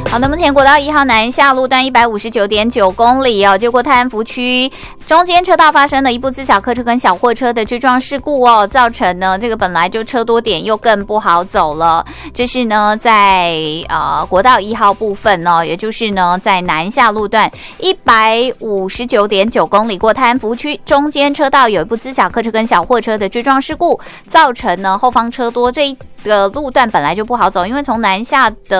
好的，目前国道1号南下路段159.9公里哦，就过泰安福区中间车道发生了一部自小客车跟小货车的追撞事故哦，造成呢这个本来就车多点又更不好走了。这是呢在国道1号部分哦，也就是呢在南下路段159.9公里过泰安福区中间车道有一部自小客车跟小货车的追撞事故，造成呢后方车多，这一个路段本来就不好走，因为从南下的